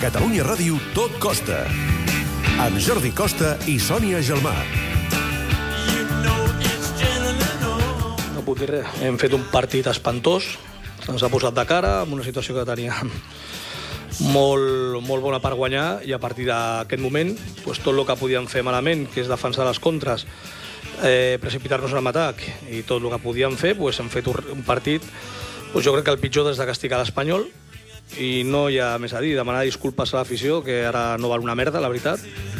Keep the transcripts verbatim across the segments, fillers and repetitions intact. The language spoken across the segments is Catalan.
Catalunya Ràdio Tot Costa, amb Jordi Costa i Sònia Gelmà. No puc dir res. Hem fet un partit espantós, se'ns ha posat de cara amb una situació que teníem molt, molt bona per guanyar, i a partir d'aquest moment pues, tot el que podíem fer malament, que és defensar les contres, eh, precipitar-nos en atac, i tot el que podíem fer, pues, hem fet un partit, pues, jo crec que el pitjor des de castigar l'Espanyol, i no hi ha més a dir, demanar disculpes a l'afició, que ara no val una merda, la veritat.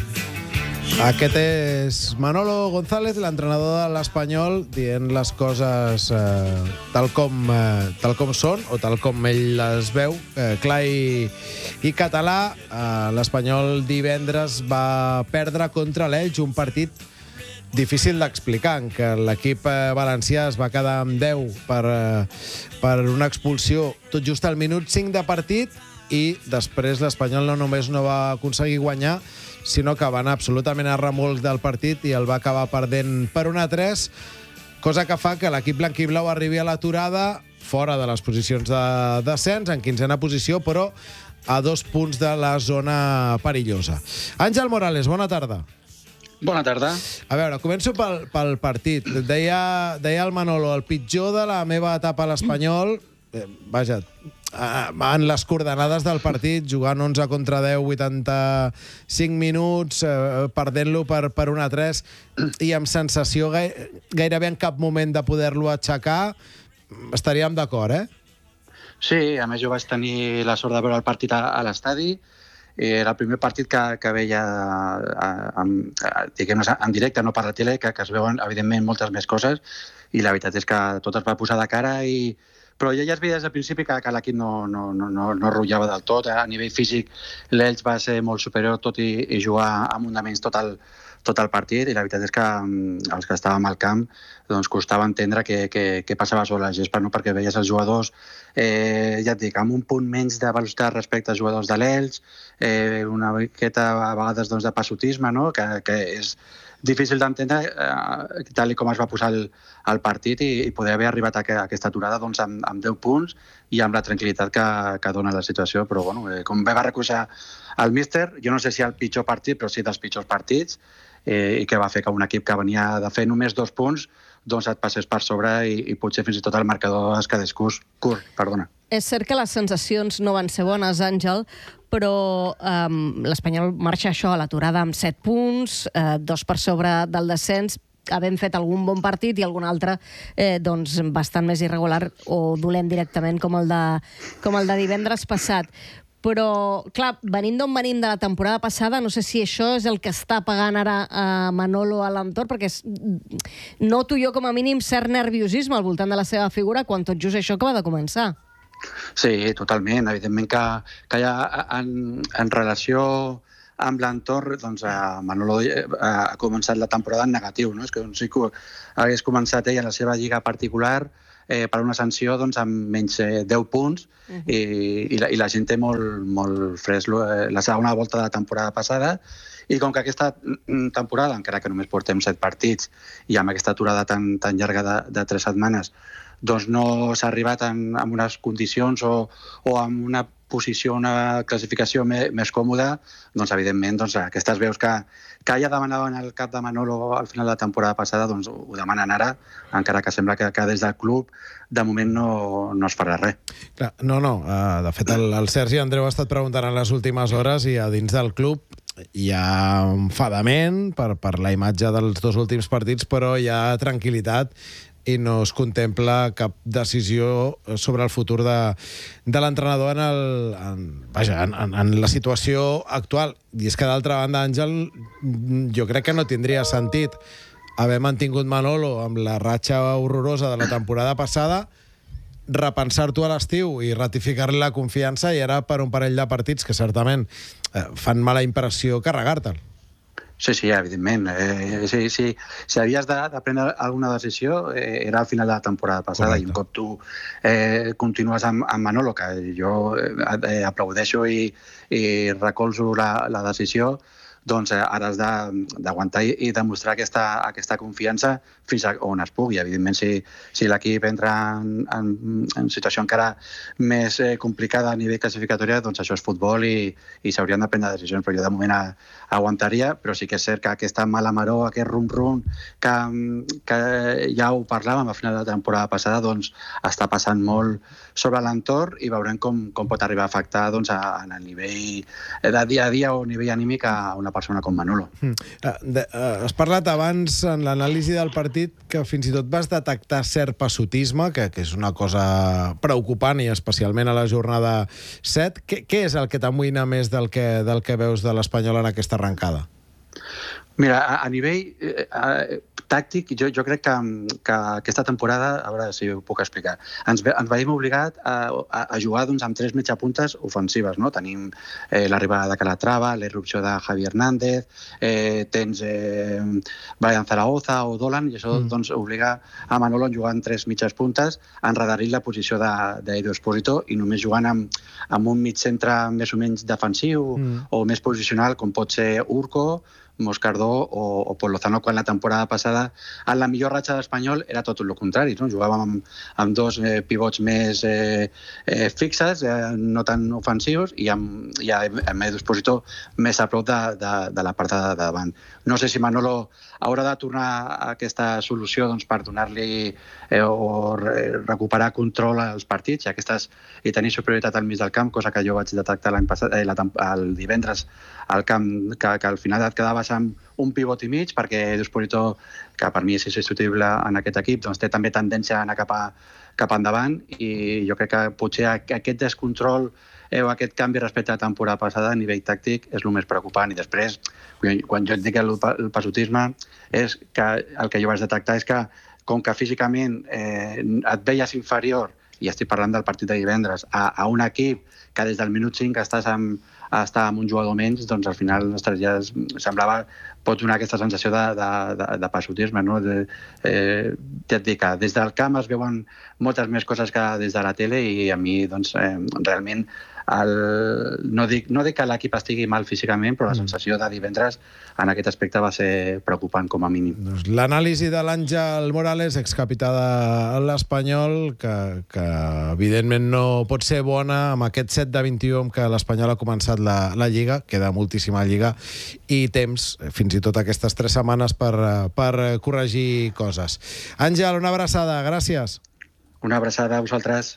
Aquest és Manolo González, l'entrenador de l'Espanyol, dient les coses eh, tal, com, eh, tal com són, o tal com ell les veu, eh, clar i, i català. Eh, L'Espanyol divendres va perdre contra l'Elx, un partit difícil d'explicar, en què l'equip valencià es va quedar amb deu per, per una expulsió tot just al minut cinc de partit, i després l'Espanyol no només no va aconseguir guanyar, sinó que va anar absolutament a remolc del partit i el va acabar perdent per un a tres, cosa que fa que l'equip blanquiblau arribi a l'aturada fora de les posicions de descens, en quinzena posició, però a dos punts de la zona perillosa. Àngel Morales, bona tarda. Bona tarda. A veure, començo pel, pel partit. Deia, deia el Manolo, el pitjor de la meva etapa a l'Espanyol, eh, vaja, en les coordenades del partit, jugant onze contra deu, vuitanta-cinc minuts, eh, perdent-lo per, per un a tres, i amb sensació gai, gairebé en cap moment de poder-lo aixecar. Estaríem d'acord, eh? Sí, a més jo vaig tenir la sort de veure el partit a, a l'estadi. Era el primer partit que, que veia en, en directe, no per la tele, que, que es veuen, evidentment, moltes més coses, i la veritat és que tot es va posar de cara, i... però ja, ja es veia des del principi que, que l'equip no, no, no, no, no rotllava del tot. A nivell físic, l'Elx va ser molt superior, tot i, i jugar amb un de menys tot el, tot el partit, i la veritat és que els que estàvem al camp doncs costava entendre què, què, què passava sobre la gespa, no? Perquè veies els jugadors, eh, ja et dic, amb un punt menys de velocitat respecte als jugadors de l'Elx, eh, una miqueta a vegades doncs, de passotisme, no? que, que és difícil d'entendre, eh, tal com es va posar el, el partit, i, i poder haver arribat a, a aquesta aturada doncs, amb, amb deu punts i amb la tranquil·litat que, que dona la situació. Però bueno, eh, com bé va reconèixer el míster, jo no sé si el pitjor partit, però sí dels pitjors partits, eh, i que va fer que un equip que venia de fer només dos punts doncs et passés per sobre, i, i potser fins i tot el marcador es quedés curt. curt perdona. És cert que les sensacions no van ser bones, Àngel, però um, l'Espanyol marxa això a l'aturada amb set punts, eh, dos per sobre del descens, havent fet algun bon partit i algun altre eh, doncs, bastant més irregular o dolent directament, com el de, com el de divendres passat. Però, clar, venint d'on venim de la temporada passada, no sé si això és el que està pagant ara a Manolo a l'entorn, perquè és, noto jo com a mínim cert nerviosisme al voltant de la seva figura quan tot just això acaba de començar. Sí, totalment. Evidentment que, que ja en, en relació amb l'entorn, doncs Manolo ha començat la temporada en negatiu, no? És que doncs, sí que hagués començat ell en la seva lliga particular eh, per una sanció doncs, amb menys eh, deu punts, uh-huh. i, i, la, i la gent té molt, molt fresc la segona volta de la temporada passada, i com que aquesta temporada, encara que només portem set partits, i amb aquesta aturada tan, tan llarga de, de tres setmanes, doncs no s'ha arribat en, en unes condicions o, o en una posició, una classificació més, més còmoda, doncs evidentment doncs, aquestes veus que, que ja demanaven el cap de Manolo al final de la temporada passada, doncs ho demanen ara, encara que sembla que, que des del club de moment no, no es farà res. Clar, no, no, uh, de fet el, el Sergi Andreu ha estat preguntant en les últimes hores, i a dins del club hi ha enfadament per, per la imatge dels dos últims partits, però hi ha tranquil·litat i no es contempla cap decisió sobre el futur de, de l'entrenador en, el, en, vaja, en, en, en la situació actual. I és que, d'altra banda, Àngel, jo crec que no tindria sentit haver mantingut Manolo amb la ratxa horrorosa de la temporada passada, repensar-t'ho a l'estiu i ratificar-li la confiança, i ara per un parell de partits que certament eh, fan mala impressió carregar-te'l. Sí, sí, evidentment. Eh, sí, sí. Si havies de, de prendre alguna decisió, eh, era al final de la temporada passada. Correcte. I un cop tu eh, continues amb, amb Manolo, que jo eh, aplaudeixo i, i recolzo la, la decisió, doncs eh, ara has d'aguantar i, i demostrar aquesta, aquesta confiança fins a on es pugui. Evidentment, si, si l'equip entra en, en, en situació encara més eh, complicada a nivell classificatòria, doncs això és futbol i, i s'haurien de prendre decisions, però jo de moment a, aguantaria, però sí que és cert que aquesta mala maror, aquest rum-rum, que, que ja ho parlàvem a final de la temporada passada, doncs està passant molt sobre l'entorn i veurem com, com pot arribar a afectar doncs, a, a nivell de dia a dia o nivell anímic a una persona com Manolo. Mm. Uh, de, uh, has parlat abans en l'anàlisi del partit que fins i tot vas detectar cert passotisme, que, que és una cosa preocupant i especialment a la jornada set. Què, què és el que t'amoïna més del que, del que veus de l'Espanyol en aquesta arrencada? Mira, a, a nivell eh, eh, tàctic, jo, jo crec que, que aquesta temporada, a veure si ho puc explicar, ens, ens veiem obligat a, a, a jugar doncs, amb tres mitjapuntes ofensives. No? Tenim eh, l'arribada de Calatrava, la irrupció de Javi Hernández, eh, tens eh, Brian Zaragoza o Dolan, i això mm. doncs, obliga a Manolo a jugar amb tres mitges puntes, enredarir la posició d'Edu Espósito i només jugant amb, amb un mig centre més o menys defensiu mm. o més posicional, com pot ser Urco, Moscardó o, o Pol Lozano, quan la temporada passada en la millor ratxa d'Espanyol era tot el contrari, no? Jugàvem amb, amb dos eh, pivots més eh, eh, fixes, eh, no tan ofensius, i amb, i amb Edu Espósito més a prop de, de, de la part de, de davant. No sé si Manolo haurà de tornar a aquesta solució doncs, per donar-li eh, o re, recuperar control als partits i, aquestes, i tenir superioritat al mig del camp, cosa que jo vaig detectar l'any passat, eh, la, el divendres al camp, que, que al final et quedaves amb un pivot i mig, perquè Edu Espósito, que per mi és insubstituïble en aquest equip, doncs té també tendència a anar cap, a, cap endavant, i jo crec que potser aquest descontrol eh, o aquest canvi respecte a la temporada passada a nivell tàctic és el més preocupant. I després, quan jo et dic el, el passotisme, és que el que jo vaig detectar és que com que físicament eh, et veies inferior, i estic parlant del partit de divendres, a, a un equip que des del minut cinc estàs amb, està amb un jugador menys, doncs al final ostres, ja es, semblava, pot donar aquesta sensació de, de, de, de passotisme. No? De, eh, ja et dic que des del camp es veuen moltes més coses que des de la tele, i a mi doncs, eh, realment el, no, dic, no dic que l'equip estigui mal físicament, però la sensació de divendres en aquest aspecte va ser preocupant com a mínim. Doncs l'anàlisi de l'Àngel Morales, excapità de l'Espanyol, que, que evidentment no pot ser bona amb aquest set de vint-i-u amb què l'Espanyol ha començat la, la Lliga, queda moltíssima Lliga, i temps, fins i tot aquestes tres setmanes, per, per corregir coses. Àngel, una abraçada, gràcies. Una abraçada a vosaltres.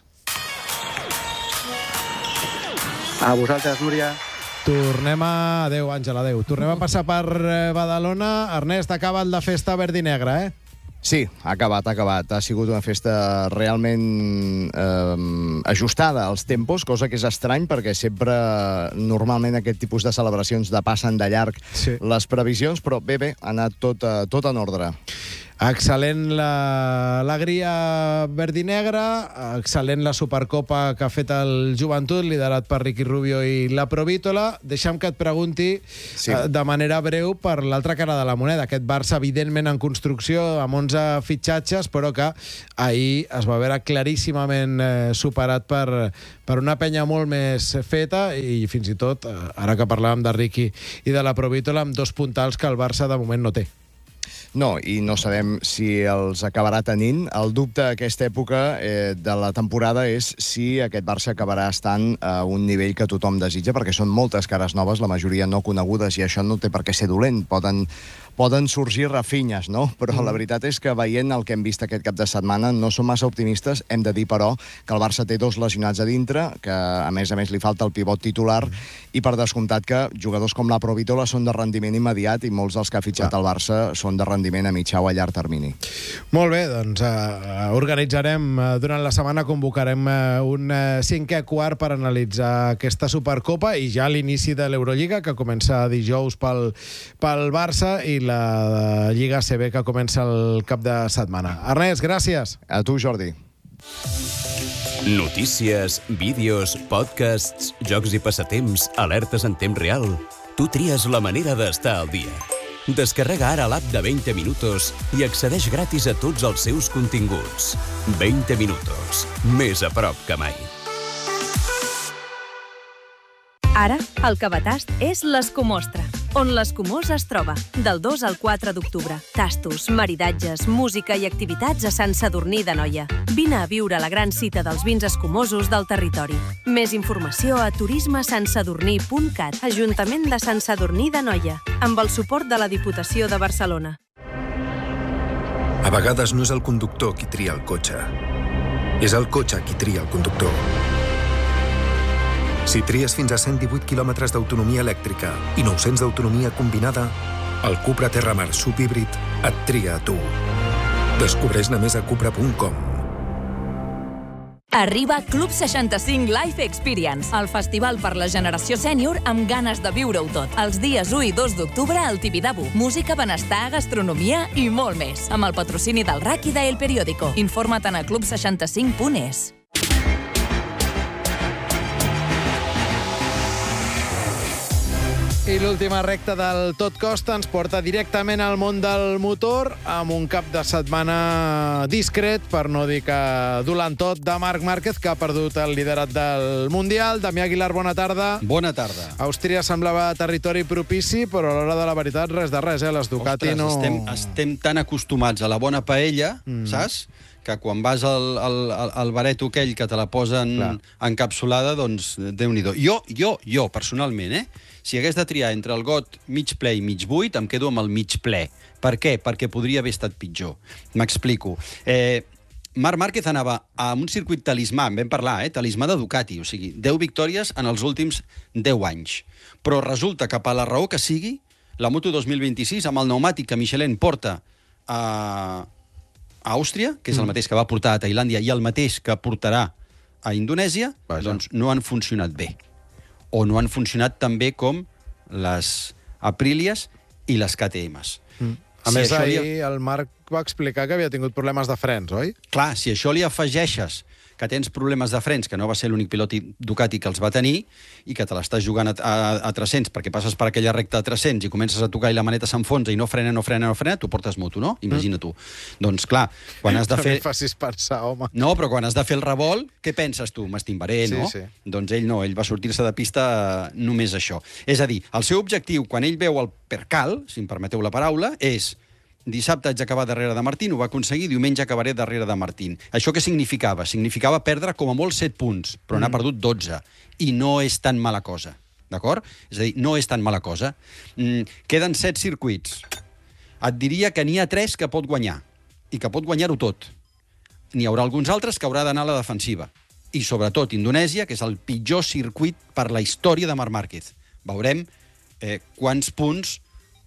A vosaltres, Núria. Tornem a... Adéu, Àngel, adéu. Tornem a passar per Badalona. Ernest, ha acabat la festa verd i negra, eh? Sí, ha acabat, ha acabat. Ha sigut una festa realment eh, ajustada als tempos, cosa que és estrany, perquè sempre, normalment, aquest tipus de celebracions depassen de llarg sí. les previsions, però bé, bé, ha anat tot, tot en ordre. Excel·lent l'alegria verd i negra, excel·lent la Supercopa que ha fet el Joventut, liderat per Ricky Rubio i la Provítola. Deixa'm que et pregunti sí. eh, de manera breu per l'altra cara de la moneda. Aquest Barça, evidentment, en construcció, amb onze fitxatges, però que ahir es va veure claríssimament eh, superat per, per una penya molt més feta, i fins i tot, eh, ara que parlàvem de Ricky i de la Provítola, amb dos puntals que el Barça de moment no té. No, i no sabem si els acabarà tenint. El dubte a aquesta època eh, de la temporada és si aquest Barça acabarà estant a un nivell que tothom desitja, perquè són moltes cares noves, la majoria no conegudes, i això no té per què ser dolent. Poden, poden sorgir rafinyes, no? Però mm. la veritat és que veient el que hem vist aquest cap de setmana no som massa optimistes. Hem de dir, però, que el Barça té dos lesionats a dintre, que a més a més li falta el pivot titular, mm. i per descomptat que jugadors com la Provítola són de rendiment immediat, i molts dels que ha fitxat ah. el Barça són de rendiment a mitjà o a llarg termini. Molt bé, doncs uh, organitzarem, uh, durant la setmana convocarem uh, un uh, cinquè quart per analitzar aquesta Supercopa, i ja l'inici de l'Eurolliga, que comença dijous pel, pel Barça, i la Lliga A C B, que comença el cap de setmana. Ernest, gràcies. A tu, Jordi. Notícies, vídeos, podcasts, jocs i passatemps, alertes en temps real. Tu tries la manera d'estar al dia. Descarrega ara l'app de veinte minutos i accedeix gratis a tots els seus continguts. veinte minutos, més a prop que mai. Ara, el Cabatast és l'Escomostra, on l'Escumós es troba, del dos al quatre d'octubre. Tastos, maridatges, música i activitats a Sant Sadurní d'Anoia. Vine a viure a la gran cita dels vins escumosos del territori. Més informació a turisme sant sadurní punt cat, Ajuntament de Sant Sadurní d'Anoia, amb el suport de la Diputació de Barcelona. A vegades no és el conductor qui tria el cotxe. És el cotxe qui tria el conductor. Si tries fins a cent divuit quilòmetres d'autonomia elèctrica i nou-cents d'autonomia combinada, el Cupra Terramar subhíbrid et tria a tu. Descobreix-ne més a cupra punt com. Arriba Club seixanta-cinc Life Experience, el festival per la generació sènior amb ganes de viure-ho tot. Els dies u i dos d'octubre al Tibidabo. Música, benestar, gastronomia i molt més. Amb el patrocini del R A C i de El Periódico. Informa't a club seixanta-cinc punt es. I l'última recta del Tot Costa ens porta directament al món del motor amb un cap de setmana discret, per no dir que dolentot, de Marc Márquez, que ha perdut el liderat del Mundial. Damià Aguilar, bona tarda. Bona tarda. Àustria semblava territori propici, però a l'hora de la veritat res de res, eh? Les Ducati Ostres, no... estem, estem tan acostumats a la bona paella, mm. saps? Que quan vas al, al, al bareto aquell que te la posen Clar. encapsulada, doncs Déu-n'hi-do. Jo, jo, jo, personalment, eh? Si hagués de triar entre el got mig ple i mig buit, em quedo amb el mig ple. Per què? Perquè podria haver estat pitjor. M'explico. Eh, Marc Márquez anava a un circuit talismà, en vam parlar, eh? Talismà de Ducati, o sigui, deu victòries en els últims deu anys. Però resulta que, per la raó que sigui, la Moto dos mil vint-i-sis, amb el pneumàtic que Michelin porta a, a Àustria, que és el mateix que va portar a Tailàndia i el mateix que portarà a Indonèsia, Vaja. doncs no han funcionat bé. O no han funcionat tan bé com les Aprilias i les K T Ms. Mm. A si més, ahir li... el Marc va explicar que havia tingut problemes de frens, oi? Clar, si això li afegeixes que tens problemes de frens, que no va ser l'únic pilot Ducati que els va tenir, i que te l'estàs jugant a, a, a tres-cents, perquè passes per aquella recta a tres-cents i comences a tocar i la maneta s'enfonsa i no frena, no frena, no frena, tu portes moto, no? Imagina tu. Mm. Doncs clar, quan has de fer... No em facis pensar, home. No, però quan has de fer el revolt, què penses tu? M'estimbaré, no? Sí, sí. Doncs ell no, ell va sortir-se de pista només això. És a dir, el seu objectiu, quan ell veu el percal, si em permeteu la paraula, és... Dissabte haig d'acabar darrere de Martín, ho va aconseguir, diumenge acabaré darrere de Martín. Això què significava? Significava perdre com a molt set punts, però mm. n'ha perdut dotze. I no és tan mala cosa, d'acord? És a dir, no és tan mala cosa. Mm, queden set circuits. Et diria que n'hi ha tres que pot guanyar, i que pot guanyar-ho tot. N'hi haurà alguns altres que haurà d'anar a la defensiva. I sobretot Indonèsia, que és el pitjor circuit per la història de Marc Márquez. Veurem eh, quants punts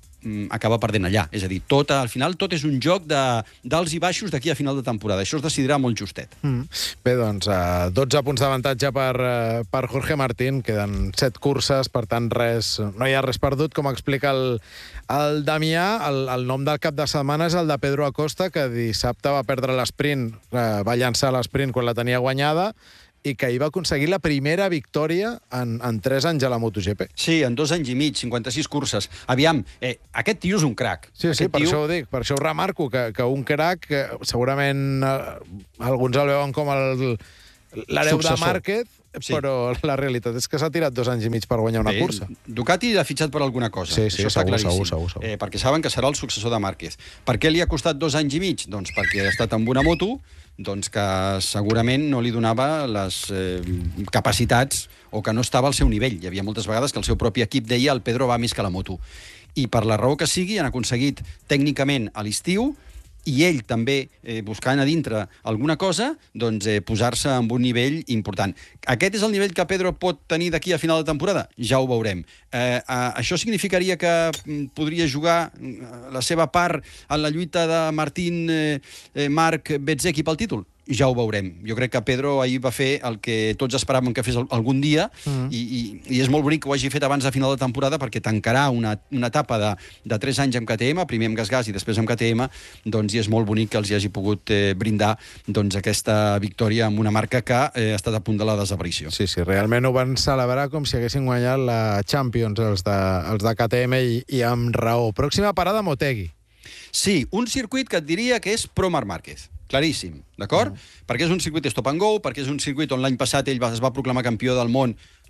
acaba perdent allà. És a dir, tot, al final tot és un joc de d'alts i baixos d'aquí a final de temporada. Això es decidirà molt justet. Mm. Bé, doncs, uh, dotze punts d'avantatge per, uh, per Jorge Martín. Queden set curses, per tant, res, no hi ha res perdut. Com explica el, el Damià, el, el nom del cap de setmana és el de Pedro Acosta, que dissabte va perdre l'esprint, uh, va llançar l'esprint quan la tenia guanyada, i que hi va aconseguir la primera victòria en, en tres anys a la MotoGP. Sí, en dos anys i mig, cinquanta-sis curses. Aviam, eh, aquest tio és un crac. Sí, sí, aquest per tio... això ho dic, per això ho remarco, que, que un crac, que segurament eh, alguns el veuen com el, l'hereu de Márquez, sí. Però la realitat és que s'ha tirat dos anys i mig per guanyar una Bé, cursa. Ducati l'ha fitxat per alguna cosa. Sí, sí, això segur, està segur, segur, segur. Eh, perquè saben que serà el successor de Márquez. Per què li ha costat dos anys i mig? Doncs perquè ha estat amb una moto doncs que segurament no li donava les eh, capacitats o que no estava al seu nivell. Hi havia moltes vegades que el seu propi equip deia el Pedro va més que la moto. I per la raó que sigui han aconseguit tècnicament a l'estiu i ell també, eh, buscant a dintre alguna cosa, doncs eh, posar-se en un nivell important. Aquest és el nivell que Pedro pot tenir d'aquí a final de temporada? Ja ho veurem. Eh, eh, això significaria que podria jugar la seva part en la lluita de Martín, eh, eh, Marc, Bezzecchi pel títol? Ja ho veurem. Jo crec que Pedro ahir va fer el que tots esperàvem que fes algun dia mm. i, i, i és molt bonic que ho hagi fet abans de final de temporada perquè tancarà una, una etapa de, de tres anys amb K T M, primer amb GasGas i després amb K T M, doncs i és molt bonic que els hi hagi pogut eh, brindar doncs, aquesta victòria amb una marca que eh, ha estat a punt de la desaparició. Sí, sí, realment ho van celebrar com si haguessin guanyat la Champions, els de, els de K T M, i, i amb raó. Pròxima parada, Motegi. Sí, un circuit que et diria que és pro Marc Márquez. Claríssim, d'acord? Mm. Perquè és un circuit stop and go, perquè és un circuit on l'any passat ell va, es va proclamar campió del món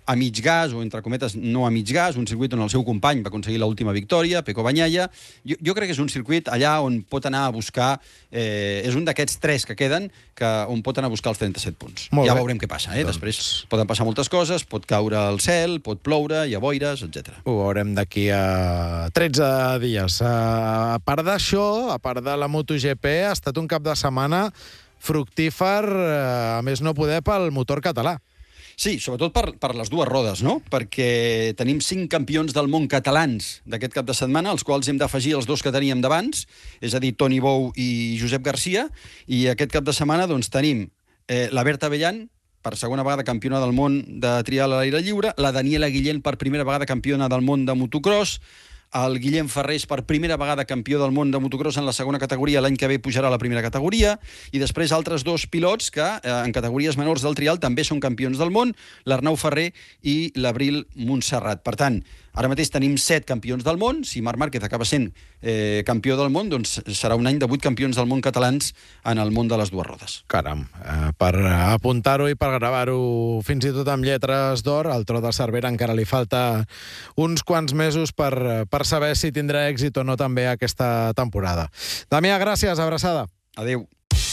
a mig gas, o entre cometes no a mig gas, un circuit on el seu company va aconseguir l'última victòria, Pecco Bagnaia. Jo, jo crec que és un circuit allà on pot anar a buscar, eh, és un d'aquests tres que queden, que, on pot anar a buscar els trenta-set punts. Molt ja bé. veurem què passa, eh? Doncs... Després poden passar moltes coses, pot caure el cel, pot ploure, hi ha boires, etcètera. Ho veurem d'aquí a tretze dies. A part d'això, a part de la MotoGP, ha estat un cap de setmana fructífer, a més no poder, pel motor català. Sí, sobretot per, per les dues rodes, no? Perquè tenim cinc campions del món catalans d'aquest cap de setmana, als quals hem d'afegir els dos que teníem d'abans, és a dir, Toni Bou i Josep Garcia, i aquest cap de setmana doncs, tenim eh, la Berta Bellan, per segona vegada campiona del món de trial a l'aire lliure, la Daniela Guillén, per primera vegada campiona del món de motocross, el Guillem Ferrés, per primera vegada campió del món de motocross en la segona categoria, l'any que ve pujarà a la primera categoria, i després altres dos pilots que eh, en categories menors del trial també són campions del món, l'Arnau Ferrer i l'Abril Montserrat. Per tant, ara mateix tenim set campions del món. Si Marc Márquez acaba sent eh, campió del món, doncs serà un any de vuit campions del món catalans en el món de les dues rodes. Caram, eh, per apuntar-ho i per gravar-ho fins i tot amb lletres d'or, al Tro de Cervera encara li falta uns quants mesos per, per saber si tindrà èxit o no també aquesta temporada. Damià, gràcies, abraçada. Adéu.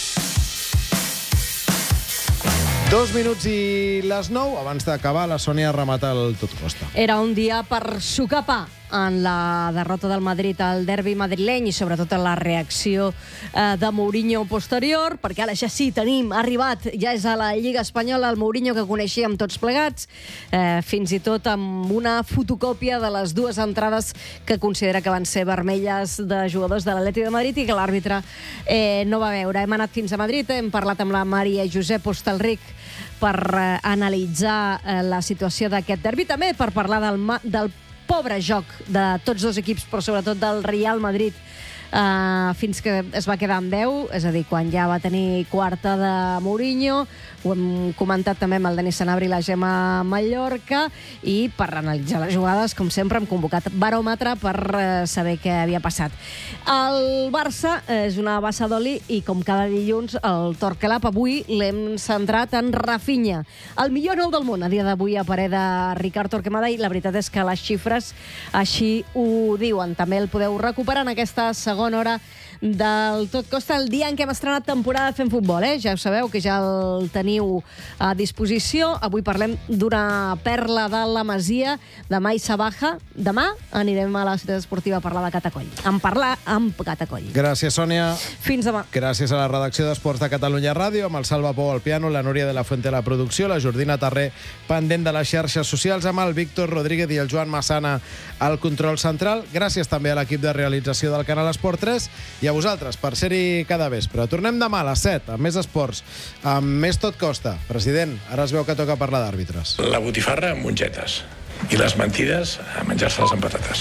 Dos minuts i les nou. Abans d'acabar, la Sònia remata el tot costa. Era un dia per sucar pa en la derrota del Madrid al derbi madrileny i sobretot en la reacció eh, de Mourinho posterior, perquè ara ja sí, tenim, ha arribat, ja és a la Lliga Espanyola el Mourinho que coneixíem tots plegats, eh, fins i tot amb una fotocòpia de les dues entrades que considera que van ser vermelles de jugadors de l'Atleti de Madrid i que l'àrbitre eh, no va veure. Hem anat fins a Madrid, hem parlat amb la Maria Josep Hostalric per eh, analitzar eh, la situació d'aquest derbi, també per parlar del, del pobre joc de tots dos equips, però sobretot del Real Madrid, uh, fins que es va quedar amb deu, és a dir, quan ja va tenir quarta de Mourinho. Ho hem comentat també amb el Denis Sanabria i la Gemma Mallorca, i per analitzar les jugades, com sempre, hem convocat baròmetre per uh, saber què havia passat. El Barça és una bassa d'oli i, com cada dilluns, el Torquelab avui l'hem centrat en Rafinha, el millor nou del món a dia d'avui a parer de Ricard Torquemada, i la veritat és que les xifres així ho diuen. També el podeu recuperar en aquesta segona hora del Tot Costa, el dia en què hem estrenat temporada fent futbol, eh? Ja ho sabeu, que ja el teniu a disposició. Avui parlem d'una perla de la Masia, de Mai Sabaja. Demà anirem a la ciutat esportiva a parlar de Catacoll. En parlar amb Catacoll. Gràcies, Sònia. Fins demà. Gràcies a la redacció d'Esports de Catalunya Ràdio, amb el Salva Pou al piano, la Núria de la Fuente a la producció, la Jordina Tarré pendent de les xarxes socials, amb el Víctor Rodríguez i el Joan Massana al control central. Gràcies també a l'equip de realització del canal Esport tres i a vosaltres per ser-hi cada vespre. Tornem demà a les set, amb més esports, amb més Tot Costa. President, ara es veu que toca parlar d'àrbitres. La botifarra amb mongetes i les mentides a menjar-se-les amb patates.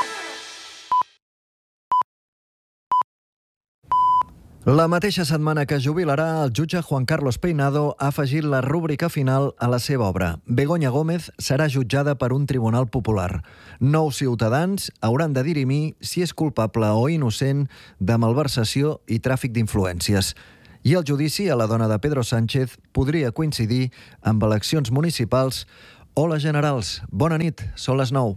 La mateixa setmana que jubilarà, el jutge Juan Carlos Peinado ha afegit la rúbrica final a la seva obra. Begoña Gómez serà jutjada per un tribunal popular. Nou ciutadans hauran de dirimir si és culpable o innocent de malversació i tràfic d'influències. I el judici a la dona de Pedro Sánchez podria coincidir amb eleccions municipals o les generals. Bona nit, són les nou.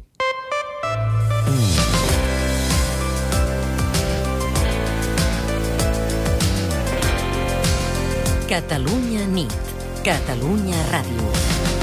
Catalunya nit. Catalunya Ràdio.